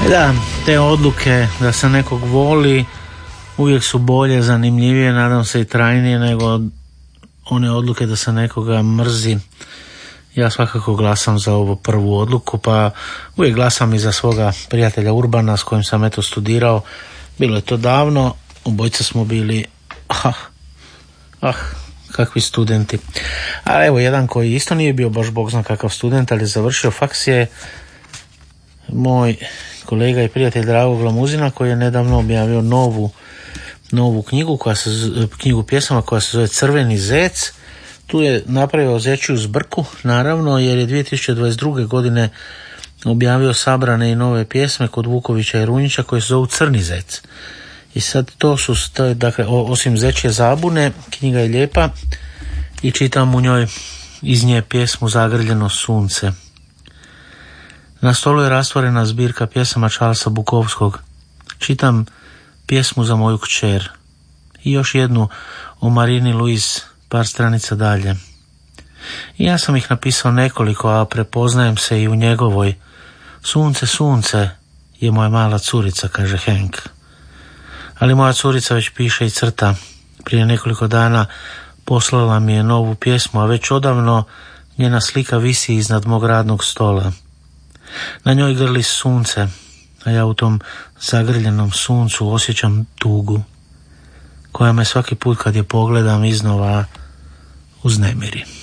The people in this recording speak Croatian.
Da, te odluke da se nekog voli uvijek su bolje, zanimljivije, nadam se i trajnije nego one odluke da se nekoga mrzi. Ja svakako glasam za ovu prvu odluku, pa uvijek glasam i za svoga prijatelja Urbana s kojim sam eto studirao. Bilo je to davno, obojica smo bili kakvi studenti. A evo jedan koji isto nije bio baš bog zna kakav student, ali je završio faks, je moj kolega i prijatelj Drago Glamuzina, koji je nedavno objavio novu knjigu, knjigu pjesama koja se zove Crveni zec. Tu je napravio zečju zbrku, naravno, jer je 2022. godine objavio sabrane i nove pjesme kod Vukovića i Runjića koje se zovu Crni zec. I sad dakle, osim zečje zabune, knjiga je lijepa i čitam u njoj iz nje pjesmu Zagrljeno sunce. Na stolu je rastvorena zbirka pjesama Charlesa Bukovskog. Čitam pjesmu za moju kćer i još jednu o Marini Luiz par stranica dalje. I ja sam ih napisao nekoliko, a prepoznajem se i u njegovoj. Sunce, sunce je moja mala curica, kaže Henk. Ali moja curica već piše i crta. Prije nekoliko dana poslala mi je novu pjesmu, a već odavno njena slika visi iznad mog radnog stola. Na njoj grli sunce, a ja u tom zagrljenom suncu osjećam tugu, koja me svaki put kad je pogledam iznova uznemiri.